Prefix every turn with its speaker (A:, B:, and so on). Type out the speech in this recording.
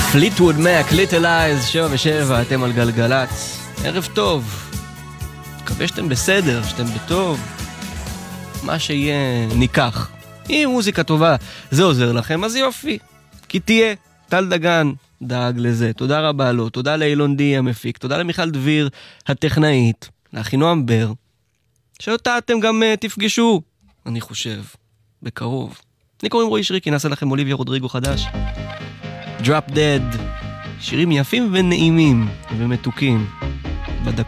A: פליטווד מק, ליטל אייז, 7:07, אתם על גלגלץ. ערב טוב. מקווה שאתם בסדר, שאתם בטוב. מה שיהיה ניקח. אם מוזיקה טובה זה עוזר לכם, אז יופי. כי תהיה. טל דגן דאג לזה. תודה רבה לו. תודה לאילון די המפיק. תודה למיכל דביר הטכנאית. לאחינועם בר. שאותה אתם גם תפגשו. אני חושב. בקרוב. אני קוראים רועי שריקי, נעשה לכם אוליביה רודריגו חדש. Drop Dead, שירים יפים ונעימים ומתוקים בדקות